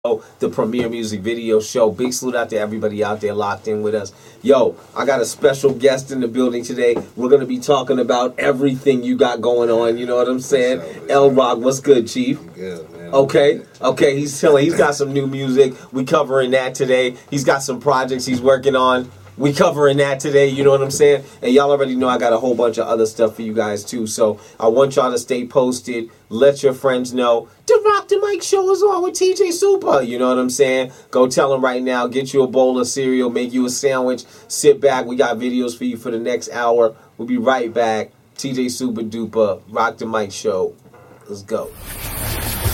the Premier Music Video Show. Big salute out to everybody out there locked in with us. Yo, I got a special guest in the building today. We're going to be talking about everything you got going on. You know what I'm saying? L-Rock, what's good, Chief? I'm good, man. Okay, he's chilling. He's got some new music. We covering that today. He's got some projects he's working on. We covering that today, you know what I'm saying? And y'all already know I got a whole bunch of other stuff for you guys too. So I want y'all to stay posted. Let your friends know. The Rock the Mic Show is on with TJ Super. You know what I'm saying? Go tell them right now. Get you a bowl of cereal. Make you a sandwich. Sit back. We got videos for you for the next hour. We'll be right back. TJ Super Duper. Rock the Mic Show. Let's go.